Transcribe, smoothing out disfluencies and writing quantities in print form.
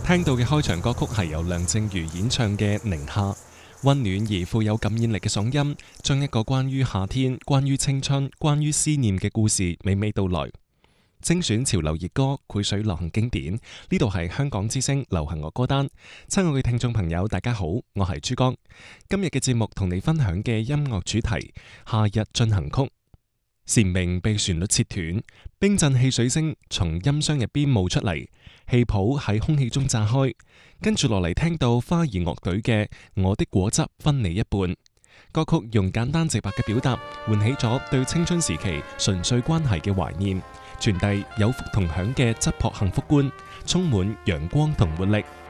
聽到嘅開場歌曲係由梁靜茹演唱嘅《寧夏》，溫暖而富有感染力嘅嗓音，將一個關於夏天、關於青春、關於思念嘅故事娓娓道來。精選潮流熱歌，繪水流行經典。呢度係香港之聲流行樂歌單。親愛嘅聽眾朋友，大家好，我係珠江。今日嘅節目同你分享嘅音樂主題《夏日進行曲》。蟬鳴被旋律切斷，冰鎮汽水聲從音箱入邊冒出嚟，氣泡喺空氣中炸開。跟住落嚟聽到花兒樂隊嘅《我的果汁分你一半》。歌曲用簡單直白嘅表達，喚起咗對青春時期純粹關係嘅懷念，傳遞有福同享嘅質樸幸福觀，充滿陽光同活力。